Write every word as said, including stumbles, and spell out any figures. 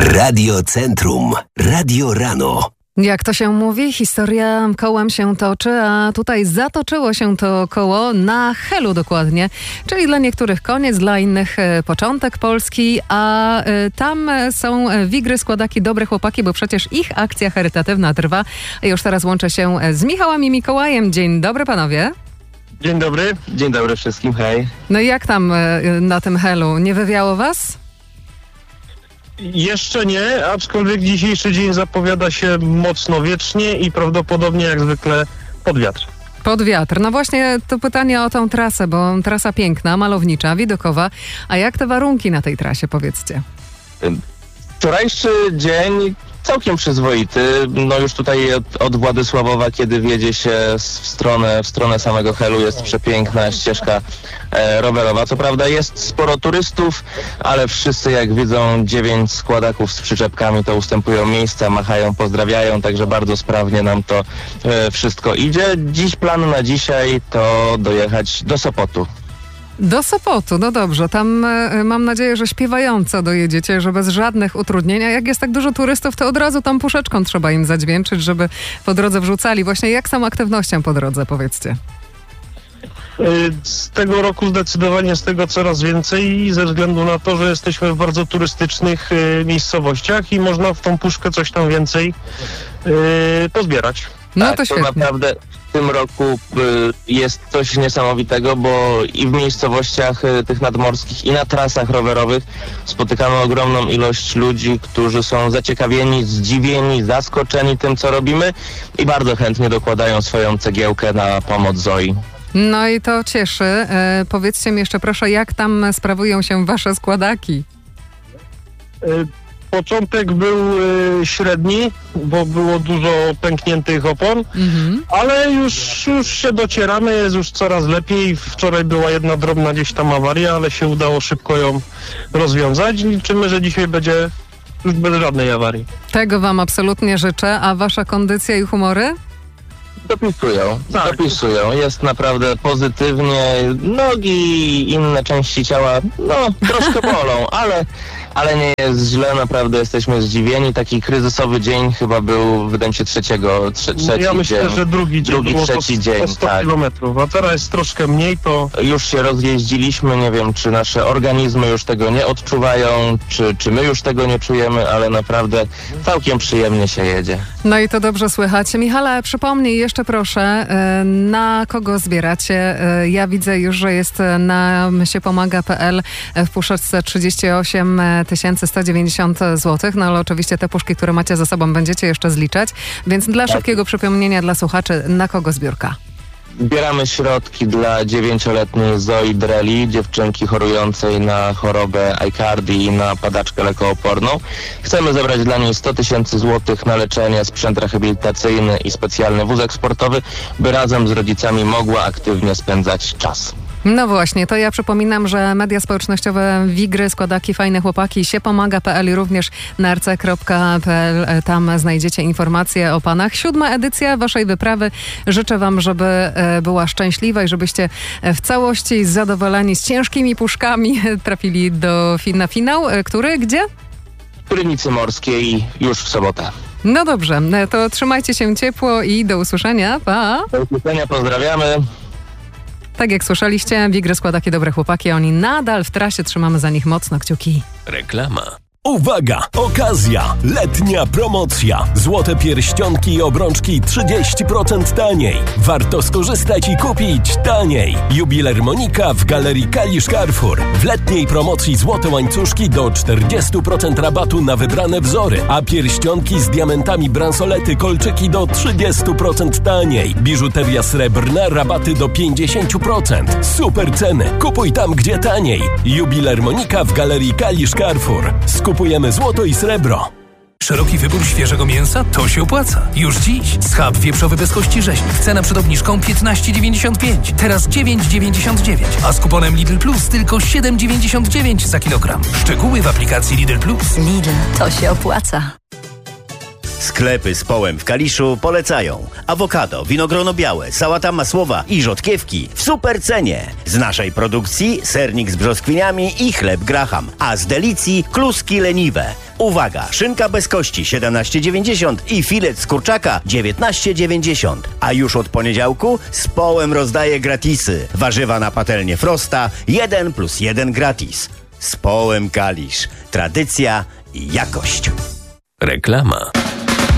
Radio Centrum. Radio Rano. Jak to się mówi, historia kołem się toczy, a tutaj zatoczyło się to koło na Helu dokładnie, czyli dla niektórych koniec, dla innych początek Polski, a tam są Wigry, składaki, dobre chłopaki, bo przecież ich akcja charytatywna trwa. Już teraz łączę się z Michałem i Mikołajem. Dzień dobry panowie. Dzień dobry. Dzień dobry wszystkim, hej. No i jak tam na tym Helu? Nie wywiało was? Jeszcze nie, aczkolwiek dzisiejszy dzień zapowiada się mocno wiecznie i prawdopodobnie jak zwykle pod wiatr. Pod wiatr. No właśnie to pytanie o tą trasę, bo trasa piękna, malownicza, widokowa. A jak te warunki na tej trasie, powiedzcie? Wczorajszy dzień całkiem przyzwoity. No już tutaj od, od Władysławowa, kiedy wjedzie się w stronę, w stronę samego Helu, jest przepiękna ścieżka e, rowerowa. Co prawda jest sporo turystów, ale wszyscy jak widzą dziewięć składaków z przyczepkami, to ustępują miejsca, machają, pozdrawiają, także bardzo sprawnie nam to e, wszystko idzie. Dziś plan na dzisiaj to dojechać do Sopotu. Do Sopotu, no dobrze. Tam y, mam nadzieję, że śpiewająco dojedziecie, że bez żadnych utrudnień. A jak jest tak dużo turystów, to od razu tam puszeczką trzeba im zadźwięczyć, żeby po drodze wrzucali. Właśnie jak z tą aktywnością po drodze, powiedzcie? Z tego roku zdecydowanie z tego coraz więcej ze względu na to, że jesteśmy w bardzo turystycznych y, miejscowościach i można w tą puszkę coś tam więcej y, pozbierać. No tak, to świetnie. To naprawdę w tym roku y, jest coś niesamowitego, bo i w miejscowościach y, tych nadmorskich i na trasach rowerowych spotykamy ogromną ilość ludzi, którzy są zaciekawieni, zdziwieni, zaskoczeni tym, co robimy i bardzo chętnie dokładają swoją cegiełkę na pomoc Zoi. No i to cieszy. E, powiedzcie mi jeszcze proszę, jak tam sprawują się wasze składaki? Y, Początek był y, średni, bo było dużo pękniętych opon, mhm. ale już, już się docieramy, jest już coraz lepiej. Wczoraj była jedna drobna gdzieś tam awaria, ale się udało szybko ją rozwiązać. Liczymy, że dzisiaj będzie już bez żadnej awarii. Tego wam absolutnie życzę, a wasza kondycja i humory? Dopisują, tak. dopisują. Jest naprawdę pozytywnie. Nogi i inne części ciała, no, troszkę bolą, ale, ale nie jest źle. Naprawdę jesteśmy zdziwieni. Taki kryzysowy dzień chyba był, wydaje mi się, trzeciego, trze, trzeci Ja myślę, dzień. że drugi dzień, drugi, było trzeci to, dzień, to sto tak. kilometrów, a teraz jest troszkę mniej, to... Już się rozjeździliśmy, nie wiem, czy nasze organizmy już tego nie odczuwają, czy, czy my już tego nie czujemy, ale naprawdę całkiem przyjemnie się jedzie. No i to dobrze słychać. Michale, przypomnij jeszcze proszę, na kogo zbieracie? Ja widzę już, że jest na msiepomaga kropka p l w puszeczce trzydzieści osiem tysięcy sto dziewięćdziesiąt złotych, no ale oczywiście te puszki, które macie za sobą, będziecie jeszcze zliczać, więc dla tak. szybkiego przypomnienia dla słuchaczy, na kogo zbiórka? Zbieramy środki dla dziewięcioletniej Zoi Dreli, dziewczynki chorującej na chorobę Aicardi i na padaczkę lekooporną. Chcemy zebrać dla niej sto tysięcy złotych na leczenie, sprzęt rehabilitacyjny i specjalny wózek sportowy, by razem z rodzicami mogła aktywnie spędzać czas. No właśnie, to ja przypominam, że media społecznościowe Wigry, składaki, fajne chłopaki, siepomaga kropka p l i również na r c kropka p l. Tam znajdziecie informacje o panach. Siódma edycja waszej wyprawy. Życzę wam, żeby była szczęśliwa i żebyście w całości zadowoleni z ciężkimi puszkami trafili do, na finał. Który? Gdzie? W Krynicy Morskiej już w sobotę. No dobrze, to trzymajcie się ciepło i do usłyszenia. Pa! Do usłyszenia, pozdrawiamy. Tak jak słyszeliście, Wigry, składaki, dobre chłopaki, oni nadal w trasie, trzymamy za nich mocno kciuki. Reklama. Uwaga! Okazja! Letnia promocja! Złote pierścionki i obrączki trzydzieści procent taniej. Warto skorzystać i kupić taniej. Jubiler Monika w Galerii Kalisz Carrefour. W letniej promocji złote łańcuszki do czterdzieści procent rabatu na wybrane wzory, a pierścionki z diamentami, bransolety, kolczyki do trzydzieści procent taniej. Biżuteria srebrna, rabaty do pięćdziesiąt procent. Super ceny! Kupuj tam, gdzie taniej. Jubiler Monika w Galerii Kalisz Carrefour. Kupujemy złoto i srebro. Szeroki wybór świeżego mięsa? To się opłaca. Już dziś. Schab wieprzowy bez kości rzeźnik. Cena przed obniżką piętnaście dziewięćdziesiąt pięć. Teraz dziewięć dziewięćdziesiąt dziewięć. A z kuponem Lidl Plus tylko siedem dziewięćdziesiąt dziewięć za kilogram. Szczegóły w aplikacji Lidl Plus. Lidl, to się opłaca. Sklepy z połem w Kaliszu polecają awokado, winogrono białe, sałata masłowa i rzodkiewki w super cenie. Z naszej produkcji sernik z brzoskwiniami i chleb Graham, a z Delicji kluski leniwe. Uwaga, szynka bez kości siedemnaście dziewięćdziesiąt i filet z kurczaka dziewiętnaście dziewięćdziesiąt. A już od poniedziałku z połem rozdaje gratisy. Warzywa na patelnię Frosta jeden plus jeden gratis. Z połem Kalisz. Tradycja i jakość. Reklama.